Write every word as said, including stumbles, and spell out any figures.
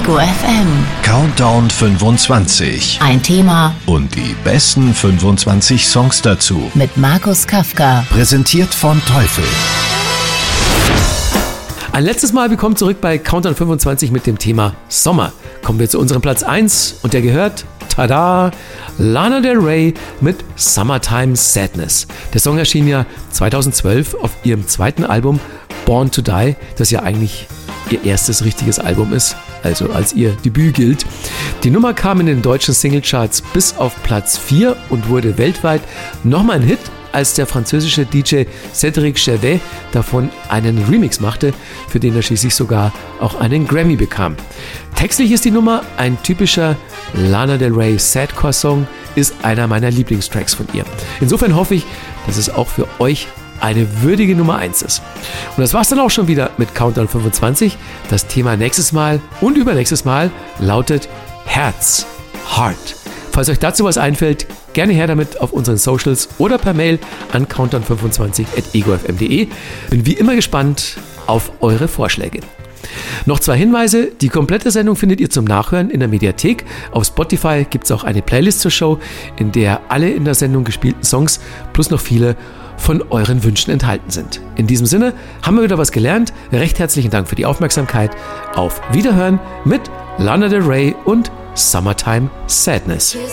Ego F M. Countdown fünfundzwanzig. Ein Thema Und die besten fünfundzwanzig Songs dazu. mit Markus Kafka. Präsentiert von Teufel. Ein letztes Mal willkommen zurück bei Countdown fünfundzwanzig mit dem Thema Sommer. Kommen wir zu unserem Platz eins und der gehört, tada, Lana Del Rey mit Summertime Sadness. Der Song erschien ja zweitausendzwölf auf ihrem zweiten Album Born to Die, das ja eigentlich ihr erstes richtiges Album ist, also als ihr Debüt gilt. Die Nummer kam in den deutschen Singlecharts bis auf Platz vier und wurde weltweit nochmal ein Hit, als der französische D J Cédric Gervais davon einen Remix machte, für den er schließlich sogar auch einen Grammy bekam. Textlich ist die Nummer ein typischer Lana Del Rey Sadcore-Song, ist einer meiner Lieblingstracks von ihr. Insofern hoffe ich, dass es auch für euch eine würdige Nummer eins ist. Und das war's dann auch schon wieder mit Countdown fünfundzwanzig. Das Thema nächstes Mal und übernächstes Mal lautet Herz, Heart. Falls euch dazu was einfällt, gerne her damit auf unseren Socials oder per Mail an countdown fünfundzwanzig at ego f m punkt de. Bin wie immer gespannt auf eure Vorschläge. Noch zwei Hinweise. Die komplette Sendung findet ihr zum Nachhören in der Mediathek. Auf Spotify gibt es auch eine Playlist zur Show, in der alle in der Sendung gespielten Songs plus noch viele von euren Wünschen enthalten sind. In diesem Sinne haben wir wieder was gelernt. Recht herzlichen Dank für die Aufmerksamkeit. Auf Wiederhören mit Lana Del Rey und Summertime Sadness.